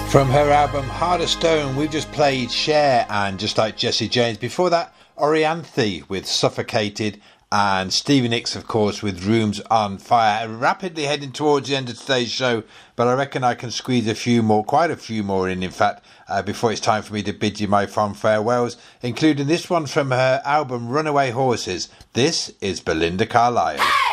From her album Heart of Stone, we've just played Cher and Just Like Jesse James. Before that, Orianthe with Suffocated, and Stevie Nicks, of course, with Rooms on Fire. Rapidly heading towards the end of today's show, but I reckon I can squeeze quite a few more in fact, before it's time for me to bid you my fond farewells, including this one from her album Runaway Horses. This is Belinda Carlisle. Hey!